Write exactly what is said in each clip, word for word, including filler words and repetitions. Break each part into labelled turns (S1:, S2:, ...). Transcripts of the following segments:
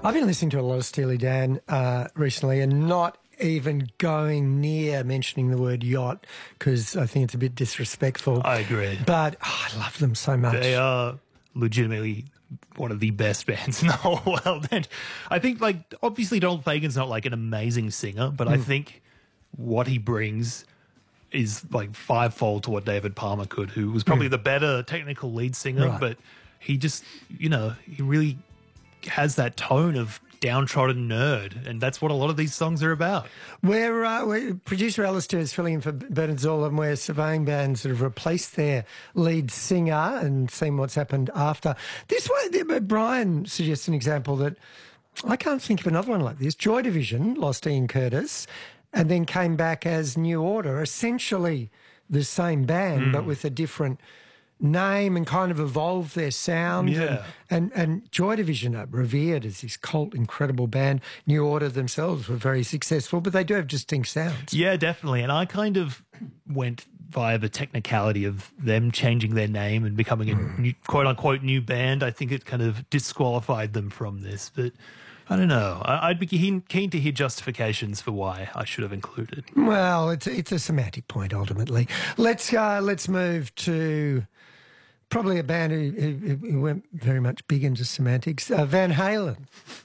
S1: I've been listening to a lot of Steely Dan uh, recently and not even going near mentioning the word yacht because I think it's a bit disrespectful.
S2: I agree.
S1: But oh, I love them so much.
S2: They are legitimately one of the best bands in the whole world. And I think, like, obviously Donald Fagen's not like an amazing singer, but mm. I think what he brings is like fivefold to what David Palmer could, who was probably mm. the better technical lead singer, right. but he just, you know, he really has that tone of downtrodden nerd, and that's what a lot of these songs are about.
S1: We're, uh, we're producer Alistair is filling in for Bernard Zoll, and we're surveying bands that have replaced their lead singer and seeing what's happened after. This way, Brian suggests an example that I can't think of another one like this. Joy Division lost Ian Curtis and then came back as New Order, essentially the same band mm. but with a different name, and kind of evolved their sound.
S2: Yeah.
S1: And, and, and Joy Division are revered as this cult, incredible band. New Order themselves were very successful, but they do have distinct sounds.
S2: Yeah, definitely. And I kind of went via the technicality of them changing their name and becoming a mm. new, quote-unquote new band. I think it kind of disqualified them from this, but I don't know. I'd be keen, keen to hear justifications for why I should have included.
S1: Well, it's it's a semantic point ultimately. Let's uh, let's move to probably a band who, who, who went very much big into semantics. Uh, Van Halen.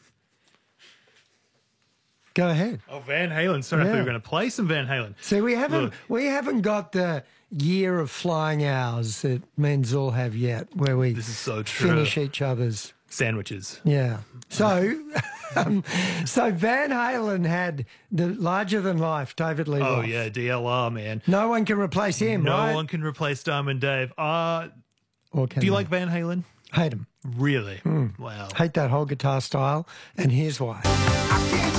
S1: Go ahead.
S2: Oh, Van Halen. Sorry, yeah. I thought you were going to play some Van Halen.
S1: See, we haven't
S2: Look.
S1: we haven't got the year of flying hours that men's all have yet, where we
S2: this is so true.
S1: finish each other's
S2: sandwiches.
S1: Yeah. So, um, so Van Halen had the larger-than-life David Lee Roth.
S2: Oh, yeah, D L R, man.
S1: No one can replace him,
S2: no
S1: right?
S2: one can replace Diamond Dave. Uh,
S1: or can
S2: do you
S1: they?
S2: like Van Halen?
S1: Hate him.
S2: Really?
S1: Mm.
S2: Wow.
S1: Hate that whole guitar style, and here's why.